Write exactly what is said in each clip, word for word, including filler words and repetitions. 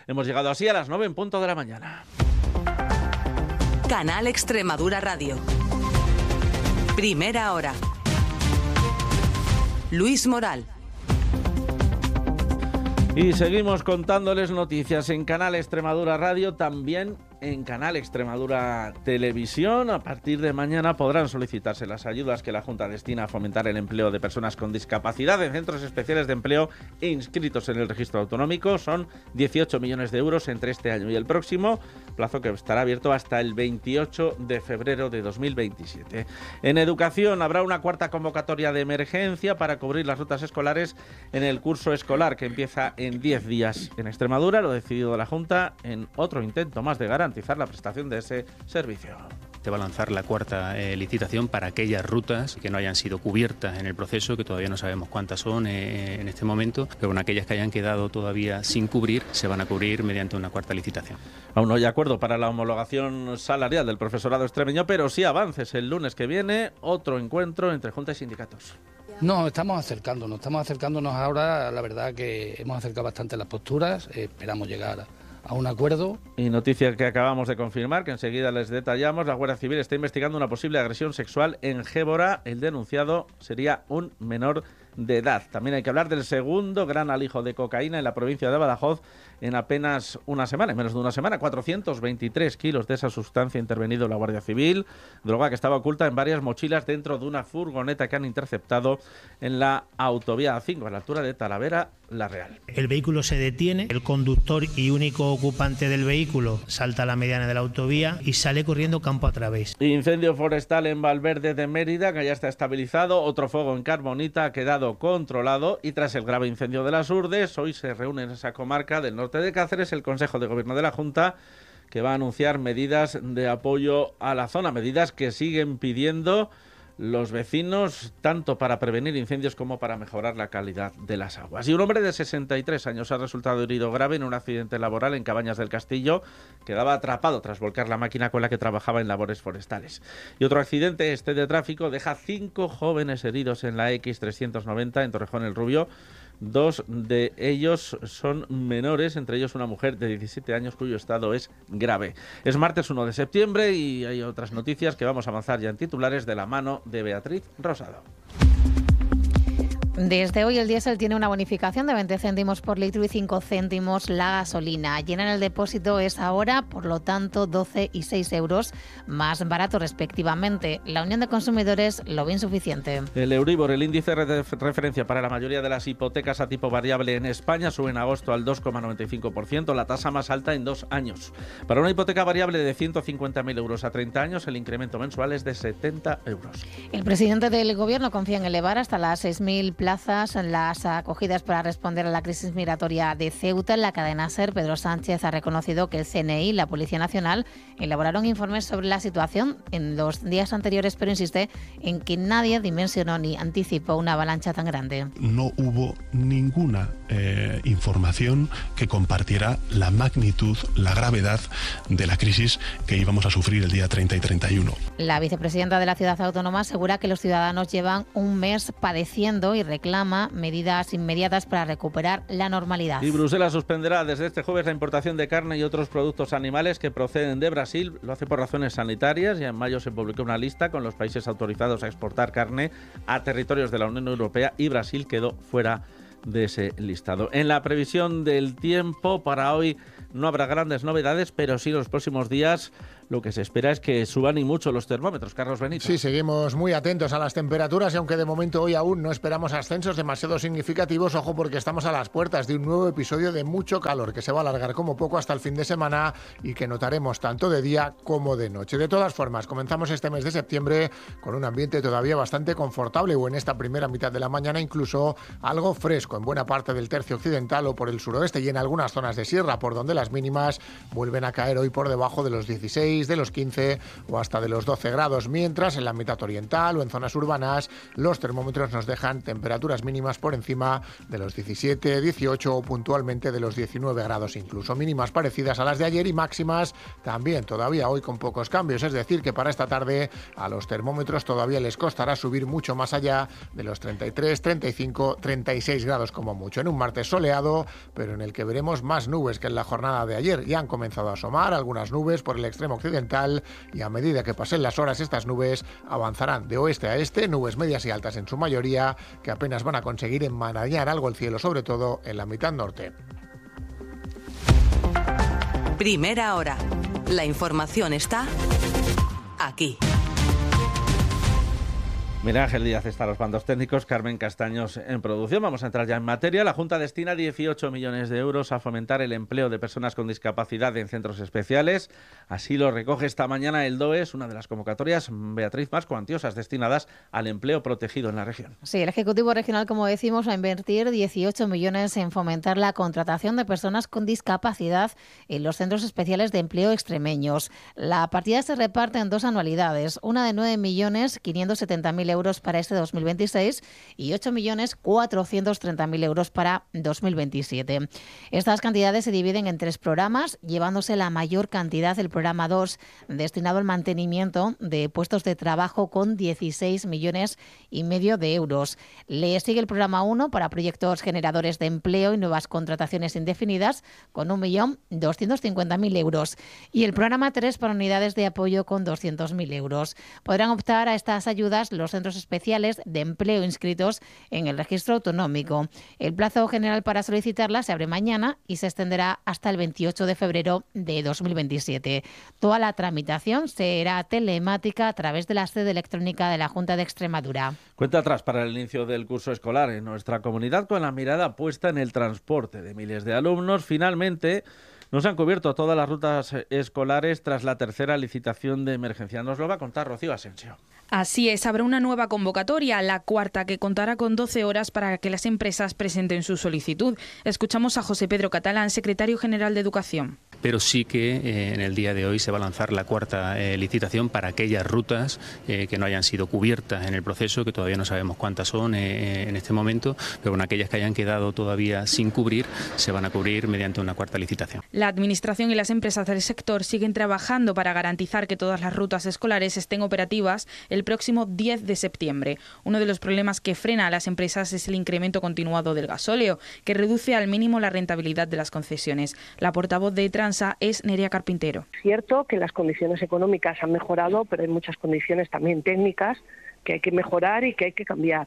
Hemos llegado así a las nueve en punto de la mañana. Canal Extremadura Radio. Primera hora. Luis Moral. Y seguimos contándoles noticias en Canal Extremadura Radio, también en Canal Extremadura Televisión. A partir de mañana podrán solicitarse las ayudas que la Junta destina a fomentar el empleo de personas con discapacidad en centros especiales de empleo inscritos en el registro autonómico. Son dieciocho millones de euros entre este año y el próximo, plazo que estará abierto hasta el veintiocho de febrero de dos mil veintisiete. En educación habrá una cuarta convocatoria de emergencia para cubrir las rutas escolares en el curso escolar que empieza en diez días en Extremadura. Lo ha decidido la Junta en otro intento más de garantizar la prestación de ese servicio. Se va a lanzar la cuarta eh, licitación para aquellas rutas que no hayan sido cubiertas en el proceso, que todavía no sabemos cuántas son eh, en este momento, pero bueno, aquellas que hayan quedado todavía sin cubrir se van a cubrir mediante una cuarta licitación. Aún no hay acuerdo para la homologación salarial del profesorado extremeño, pero sí avances. El lunes que viene, otro encuentro entre Junta y sindicatos. No, estamos acercándonos, estamos acercándonos ahora, la verdad que hemos acercado bastante las posturas, eh, esperamos llegar a un acuerdo. Y noticia que acabamos de confirmar, que enseguida les detallamos, la Guardia Civil está investigando una posible agresión sexual en Gébora. El denunciado sería un menor de edad. También hay que hablar del segundo gran alijo de cocaína en la provincia de Badajoz en apenas una semana, en menos de una semana. cuatrocientos veintitrés kilos de esa sustancia ha intervenido la Guardia Civil, droga que estaba oculta en varias mochilas dentro de una furgoneta que han interceptado en la autovía A cinco, a la altura de Talavera La Real. El vehículo se detiene, el conductor y único ocupante del vehículo salta a la mediana de la autovía y sale corriendo campo a través. Incendio forestal en Valverde de Mérida, que ya está estabilizado. Otro fuego en Carbonita ha quedado controlado, y tras el grave incendio de las Urdes, hoy se reúne en esa comarca del norte de Cáceres el Consejo de Gobierno de la Junta, que va a anunciar medidas de apoyo a la zona, medidas que siguen pidiendo los vecinos, tanto para prevenir incendios como para mejorar la calidad de las aguas. Y un hombre de sesenta y tres años ha resultado herido grave en un accidente laboral en Cabañas del Castillo. Quedaba atrapado tras volcar la máquina con la que trabajaba en labores forestales. Y otro accidente, este de tráfico, deja cinco jóvenes heridos en la equis trescientos noventa en Torrejón el Rubio. Dos de ellos son menores, entre ellos una mujer de diecisiete años cuyo estado es grave. Es martes uno de septiembre y hay otras noticias que vamos a avanzar ya en titulares de la mano de Beatriz Rosado. Desde hoy el diésel tiene una bonificación de veinte céntimos por litro y cinco céntimos la gasolina. Llenar el depósito es ahora, por lo tanto, doce y seis euros más barato respectivamente. La Unión de Consumidores lo ve insuficiente. El Euribor, el índice de referencia para la mayoría de las hipotecas a tipo variable en España, sube en agosto al dos coma noventa y cinco por ciento, la tasa más alta en dos años. Para una hipoteca variable de ciento cincuenta mil euros a treinta años, el incremento mensual es de setenta euros. El presidente del Gobierno confía en elevar hasta las seis mil plazas las acogidas para responder a la crisis migratoria de Ceuta. En la cadena SER, Pedro Sánchez ha reconocido que el C N I y la Policía Nacional elaboraron informes sobre la situación en los días anteriores, pero insiste en que nadie dimensionó ni anticipó una avalancha tan grande. No hubo ninguna eh, información que compartiera la magnitud, la gravedad de la crisis que íbamos a sufrir el día treinta y treinta y uno. La vicepresidenta de la ciudad autónoma asegura que los ciudadanos llevan un mes padeciendo y reclama medidas inmediatas para recuperar la normalidad. Y Bruselas suspenderá desde este jueves la importación de carne y otros productos animales que proceden de Brasil. Lo hace por razones sanitarias. Ya en mayo se publicó una lista con los países autorizados a exportar carne a territorios de la Unión Europea y Brasil quedó fuera de ese listado. En la previsión del tiempo para hoy no habrá grandes novedades, pero sí los próximos días lo que se espera es que suban y mucho los termómetros. Carlos Benito. Sí, seguimos muy atentos a las temperaturas y aunque de momento hoy aún no esperamos ascensos demasiado significativos, ojo porque estamos a las puertas de un nuevo episodio de mucho calor que se va a alargar como poco hasta el fin de semana y que notaremos tanto de día como de noche. De todas formas, comenzamos este mes de septiembre con un ambiente todavía bastante confortable o en esta primera mitad de la mañana incluso algo fresco en buena parte del tercio occidental o por el suroeste y en algunas zonas de sierra por donde las mínimas vuelven a caer hoy por debajo de los dieciséis dieciséis, de los quince o hasta de los doce grados, mientras en la mitad oriental o en zonas urbanas los termómetros nos dejan temperaturas mínimas por encima de los diecisiete, dieciocho o puntualmente de los diecinueve grados, incluso mínimas parecidas a las de ayer y máximas también todavía hoy con pocos cambios, es decir que para esta tarde a los termómetros todavía les costará subir mucho más allá de los treinta y tres, treinta y cinco, treinta y seis grados como mucho, en un martes soleado, pero en el que veremos más nubes que en la jornada de ayer. Ya han comenzado a asomar algunas nubes por el extremo occidental y a medida que pasen las horas estas nubes avanzarán de oeste a este, nubes medias y altas en su mayoría, que apenas van a conseguir enmarañar algo el cielo, sobre todo en la mitad norte. Primera hora. La información está aquí. Mira, Ángel Díaz está a los bandos técnicos, Carmen Castaños en producción. Vamos a entrar ya en materia. La Junta destina dieciocho millones de euros a fomentar el empleo de personas con discapacidad en centros especiales. Así lo recoge esta mañana el D O E S, una de las convocatorias, Beatriz, más cuantiosas destinadas al empleo protegido en la región. Sí, el Ejecutivo Regional, como decimos, va a invertir dieciocho millones en fomentar la contratación de personas con discapacidad en los centros especiales de empleo extremeños. La partida se reparte en dos anualidades, una de nueve millones quinientos setenta mil euros para este dos mil veintiséis y ocho millones cuatrocientos treinta mil euros para dos mil veintisiete. Estas cantidades se dividen en tres programas, llevándose la mayor cantidad del programa dos, destinado al mantenimiento de puestos de trabajo con dieciséis millones y medio de euros. Le sigue el programa uno para proyectos generadores de empleo y nuevas contrataciones indefinidas con un millón doscientos cincuenta mil euros. Y el programa tres para unidades de apoyo con doscientos mil euros. Podrán optar a estas ayudas los centros especiales de empleo inscritos en el registro autonómico. El plazo general para solicitarla se abre mañana y se extenderá hasta el veintiocho de febrero de dos mil veintisiete. Toda la tramitación será telemática a través de la sede electrónica de la Junta de Extremadura. Cuenta atrás para el inicio del curso escolar en nuestra comunidad, con la mirada puesta en el transporte de miles de alumnos. Finalmente, nos han cubierto todas las rutas escolares tras la tercera licitación de emergencia. Nos lo va a contar Rocío Asensio. Así es, habrá una nueva convocatoria, la cuarta, que contará con doce horas para que las empresas presenten su solicitud. Escuchamos a José Pedro Catalán, secretario general de Educación. Pero sí que eh, en el día de hoy se va a lanzar la cuarta eh, licitación para aquellas rutas eh, que no hayan sido cubiertas en el proceso, que todavía no sabemos cuántas son eh, en este momento, pero con aquellas que hayan quedado todavía sin cubrir, se van a cubrir mediante una cuarta licitación. La Administración y las empresas del sector siguen trabajando para garantizar que todas las rutas escolares estén operativas el próximo diez de septiembre. Uno de los problemas que frena a las empresas es el incremento continuado del gasóleo, que reduce al mínimo la rentabilidad de las concesiones. La portavoz de Transa es Nerea Carpintero. Es cierto que las condiciones económicas han mejorado, pero hay muchas condiciones también técnicas que hay que mejorar y que hay que cambiar.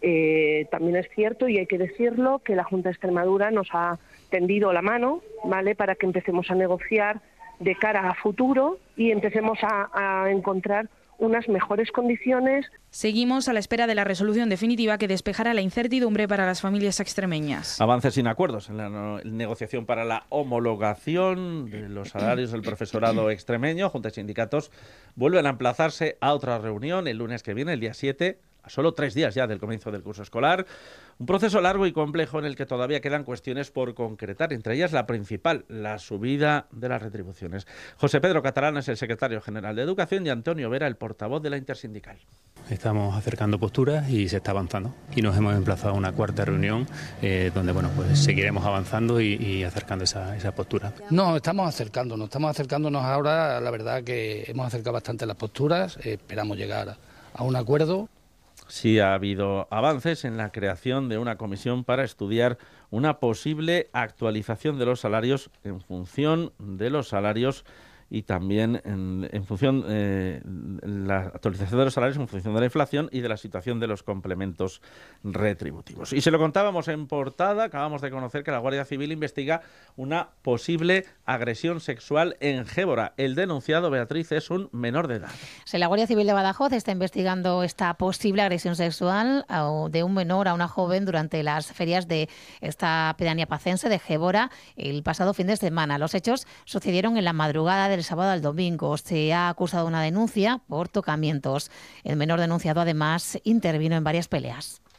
Eh, también es cierto, y hay que decirlo, que la Junta de Extremadura nos ha tendido la mano, ¿vale?, para que empecemos a negociar de cara a futuro y empecemos a, a encontrar unas mejores condiciones. Seguimos a la espera de la resolución definitiva que despejará la incertidumbre para las familias extremeñas. Avances sin acuerdos en la no- negociación para la homologación de los salarios del profesorado extremeño. Junta y sindicatos vuelven a emplazarse a otra reunión el lunes que viene, el día siete, a solo tres días ya del comienzo del curso escolar. Un proceso largo y complejo en el que todavía quedan cuestiones por concretar, entre ellas la principal, la subida de las retribuciones. José Pedro Catalán es el secretario general de Educación y Antonio Vera, el portavoz de la intersindical. Estamos acercando posturas y se está avanzando. Y nos hemos emplazado a una cuarta reunión eh, donde bueno, pues seguiremos avanzando y, y acercando esa, esa postura. No, estamos acercándonos, estamos acercándonos ahora, la verdad que hemos acercado bastante las posturas, eh, esperamos llegar a un acuerdo. Sí ha habido avances en la creación de una comisión para estudiar una posible actualización de los salarios en función de los salarios y también en, en función eh, la actualización de los salarios en función de la inflación y de la situación de los complementos retributivos. Y se lo contábamos en portada, acabamos de conocer que la Guardia Civil investiga una posible agresión sexual en Gébora. El denunciado, Beatriz, es un menor de edad. Sí, la Guardia Civil de Badajoz está investigando esta posible agresión sexual de un menor a una joven durante las ferias de esta pedanía pacense de Gébora el pasado fin de semana. Los hechos sucedieron en la madrugada del sábado al domingo. Se ha acusado una denuncia por tocamientos. El menor denunciado además intervino en varias peleas.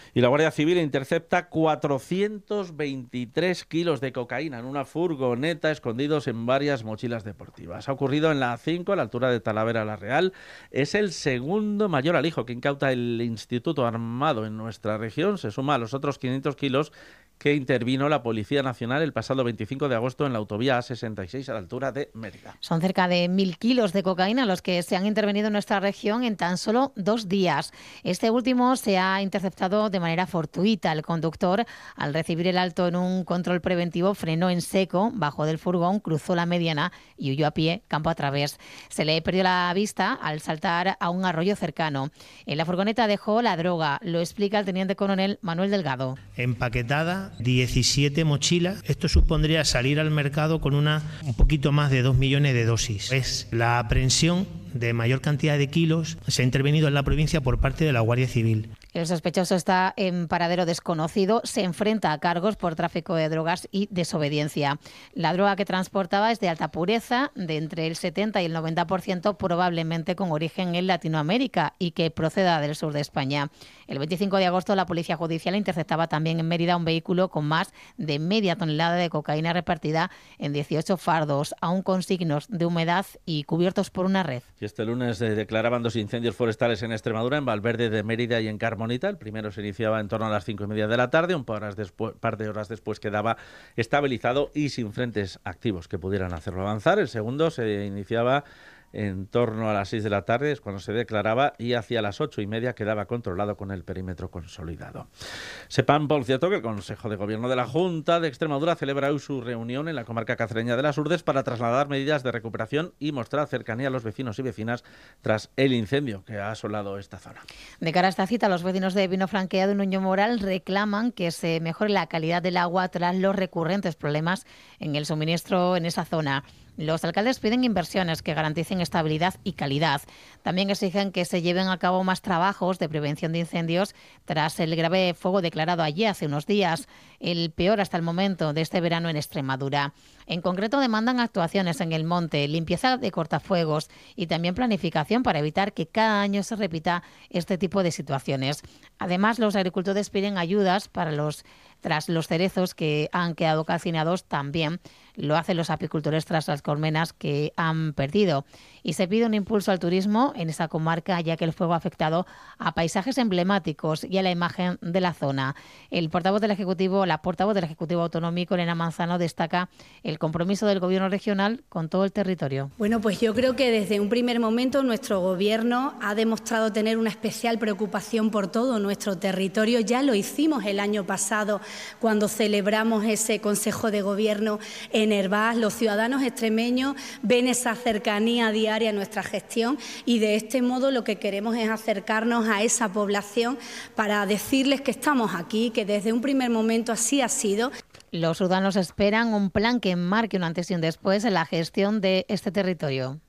Y la Guardia Civil intercepta cuatrocientos veintitrés kilos de cocaína en una furgoneta escondidos en varias mochilas deportivas. Ha ocurrido en la A cinco, a la altura de Talavera la Real. Es el segundo mayor alijo que incauta el Instituto Armado en nuestra región. Se suma a los otros quinientos kilos que intervino la Policía Nacional el pasado veinticinco de agosto en la autovía A sesenta y seis a la altura de Mérida. Son cerca de mil kilos de cocaína los que se han intervenido en nuestra región en tan solo dos días. Este último se ha interceptado de manera fortuita. El conductor, al recibir el alto en un control preventivo, frenó en seco, bajó del furgón, cruzó la mediana y huyó a pie, campo a través. Se le perdió la vista al saltar a un arroyo cercano. En la furgoneta dejó la droga, lo explica el teniente coronel Manuel Delgado. Empaquetada, diecisiete mochilas. Esto supondría salir al mercado con una un poquito más de dos millones de dosis. Es la aprehensión de mayor cantidad de kilos. Se ha intervenido en la provincia por parte de la Guardia Civil. El sospechoso está en paradero desconocido, se enfrenta a cargos por tráfico de drogas y desobediencia. La droga que transportaba es de alta pureza, de entre el setenta y el noventa por ciento, probablemente con origen en Latinoamérica y que proceda del sur de España. El veinticinco de agosto la Policía Judicial interceptaba también en Mérida un vehículo con más de media tonelada de cocaína repartida en dieciocho fardos, aún con signos de humedad y cubiertos por una red. Y este lunes eh, declaraban dos incendios forestales en Extremadura, en Valverde de Mérida y en Carmonita. El primero se iniciaba en torno a las cinco y media de la tarde, un par, después, par de horas después quedaba estabilizado y sin frentes activos que pudieran hacerlo avanzar. El segundo se iniciaba en torno a las seis de la tarde, es cuando se declaraba, y hacia las ocho y media quedaba controlado con el perímetro consolidado. Sepan, por cierto, que el Consejo de Gobierno de la Junta de Extremadura celebra hoy su reunión en la comarca cacereña de las Urdes para trasladar medidas de recuperación y mostrar cercanía a los vecinos y vecinas tras el incendio que ha asolado esta zona. De cara a esta cita, los vecinos de Vino Franqueado y Nuño Moral reclaman que se mejore la calidad del agua tras los recurrentes problemas en el suministro en esa zona. Los alcaldes piden inversiones que garanticen estabilidad y calidad. También exigen que se lleven a cabo más trabajos de prevención de incendios tras el grave fuego declarado allí hace unos días, el peor hasta el momento de este verano en Extremadura. En concreto, demandan actuaciones en el monte, limpieza de cortafuegos y también planificación para evitar que cada año se repita este tipo de situaciones. Además, los agricultores piden ayudas para los tras los cerezos que han quedado calcinados. También lo hacen los apicultores tras las colmenas que han perdido. Y se pide un impulso al turismo en esa comarca, ya que el fuego ha afectado a paisajes emblemáticos y a la imagen de la zona. El portavoz del Ejecutivo, la portavoz del Ejecutivo Autonómico, Elena Manzano, destaca el compromiso del Gobierno regional con todo el territorio. Bueno, pues yo creo que desde un primer momento nuestro Gobierno ha demostrado tener una especial preocupación por todo nuestro territorio. Ya lo hicimos el año pasado cuando celebramos ese Consejo de Gobierno en Hervás. Los ciudadanos extremeños ven esa cercanía diaria a nuestra gestión y de este modo lo que queremos es acercarnos a esa población para decirles que estamos aquí, que desde un primer momento así ha sido. Los ciudadanos esperan un plan que marque un antes y un después en la gestión de este territorio.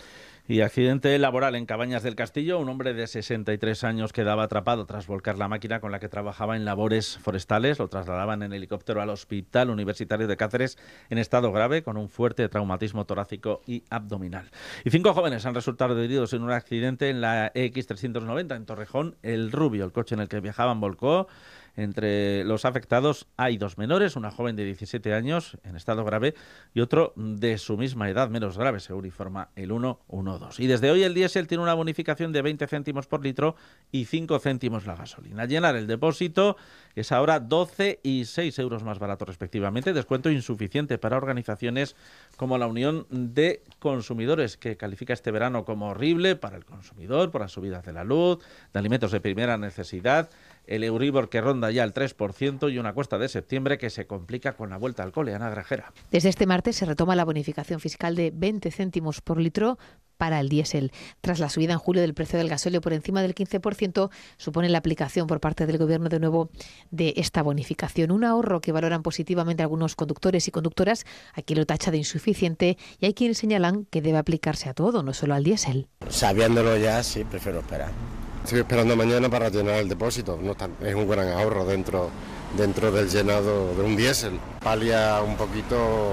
Y accidente laboral en Cabañas del Castillo. Un hombre de sesenta y tres años quedaba atrapado tras volcar la máquina con la que trabajaba en labores forestales. Lo trasladaban en helicóptero al Hospital Universitario de Cáceres en estado grave, con un fuerte traumatismo torácico y abdominal. Y cinco jóvenes han resultado heridos en un accidente en la E X trescientos noventa en Torrejón. El Rubio, el coche en el que viajaban, volcó. Entre los afectados hay dos menores, una joven de diecisiete años en estado grave y otro de su misma edad, menos grave, según informa el ciento doce. Y desde hoy el diésel tiene una bonificación de veinte céntimos por litro y cinco céntimos la gasolina. Llenar el depósito es ahora doce y seis euros más barato respectivamente, descuento insuficiente para organizaciones como la Unión de Consumidores, que califica este verano como horrible para el consumidor por las subidas de la luz, de alimentos de primera necesidad, el Euribor que ronda ya el tres por ciento y una cuesta de septiembre que se complica con la vuelta al cole. Ana Grajera. Desde este martes se retoma la bonificación fiscal de veinte céntimos por litro para el diésel. Tras la subida en julio del precio del gasóleo por encima del quince por ciento, supone la aplicación por parte del Gobierno de nuevo de esta bonificación. Un ahorro que valoran positivamente algunos conductores y conductoras. Aquí lo tacha de insuficiente y hay quienes señalan que debe aplicarse a todo, no solo al diésel. Sabiéndolo ya, sí, prefiero esperar. Estoy esperando mañana para llenar el depósito. No está, es un gran ahorro dentro, dentro del llenado de un diésel. Palia un poquito